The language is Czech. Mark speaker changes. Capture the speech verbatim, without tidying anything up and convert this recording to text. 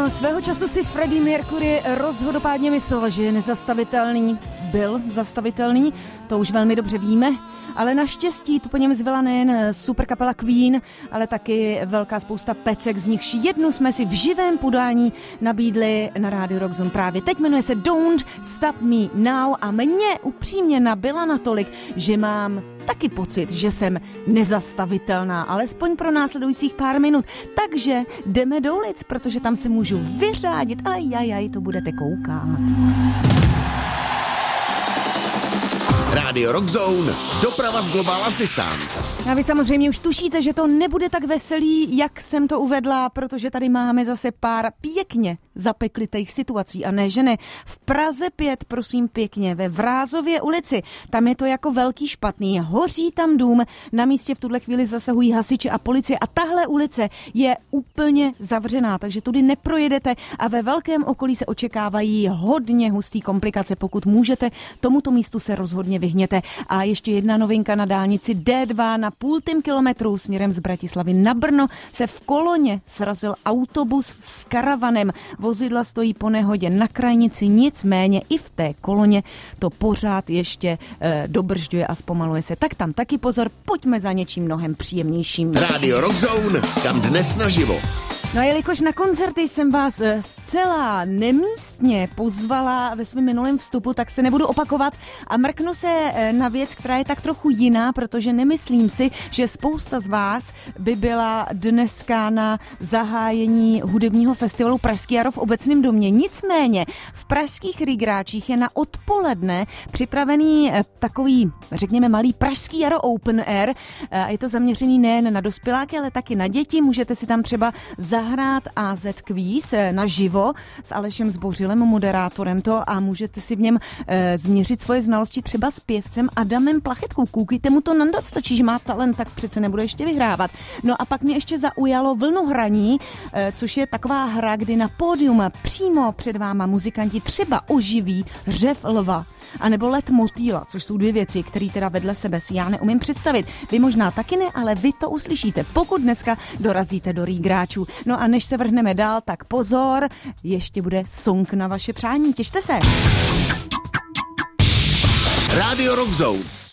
Speaker 1: No, svého času si Freddie Mercury rozhodopádně myslel, že je nezastavitelný. Byl zastavitelný, to už velmi dobře víme, ale naštěstí tu po něm zbyla nejen super kapela Queen, ale taky velká spousta pecek, z nichž jednu jsme si v živém podání nabídli na rádiu Rock Zone právě teď. Jmenuje se Don't Stop Me Now a mě upřímně nabila natolik, že mám taky pocit, že jsem nezastavitelná, alespoň pro následujících pár minut. Takže jdeme do ulic, protože tam se můžu vyřádit. Ajajaj, to budete koukat.
Speaker 2: Rádio Rock Zone, doprava z Global Assistance.
Speaker 1: A vy samozřejmě už tušíte, že to nebude tak veselý, jak jsem to uvedla, protože tady máme zase pár pěkně zapeklitých situací. A ne, že ne. V Praze pět, prosím pěkně, ve Vrázově ulici, tam je to jako velký špatný. Hoří tam dům, na místě v tuhle chvíli zasahují hasiči a policie a tahle ulice je úplně zavřená, takže tudy neprojedete a ve velkém okolí se očekávají hodně hustý komplikace. Pokud můžete, tomuto místu se rozhodně vyhněte. A ještě jedna novinka na dálnici D dva na půltým kilometru směrem z Bratislavy na Brno se v koloně srazil autobus s karavanem. Vozidla stojí po nehodě na krajnici, nicméně i v té koloně to pořád ještě e, dobržďuje a zpomaluje se. Tak tam taky pozor, pojďme za něčím mnohem příjemnějším.
Speaker 2: Rádio Rock Zone, kam dnes naživo.
Speaker 1: No a jelikož na koncerty jsem vás zcela nemístně pozvala ve svém minulém vstupu, tak se nebudu opakovat a mrknu se na věc, která je tak trochu jiná, protože nemyslím si, že spousta z vás by byla dneska na zahájení hudebního festivalu Pražský jaro v Obecném domě. Nicméně v pražských Rigráčích je na odpoledne připravený takový, řekněme, malý Pražský jaro open air. Je to zaměřený nejen na dospěláky, ale taky na děti. Můžete si tam třeba za zahrát á zet Quiz naživo s Alešem Zbořilem, moderátorem to a můžete si v něm e, změřit svoje znalosti třeba s pěvcem Adamem Plachetkou. Koukejte mu to nandat, stačí, že má talent, tak přece nebude ještě vyhrávat. No a pak mě ještě zaujalo vlnohraní, e, což je taková hra, kdy na pódium přímo před váma muzikanti třeba oživí řev lva a nebo let motýla, což jsou dvě věci, které teda vedle sebe si já neumím představit. Vy možná taky ne, ale vy to uslyšíte, pokud dneska dorazíte do Rigráčů. No a než se vrhneme dál, tak pozor, ještě bude song na vaše přání. Těšte se!
Speaker 2: Rádio Rock Zone.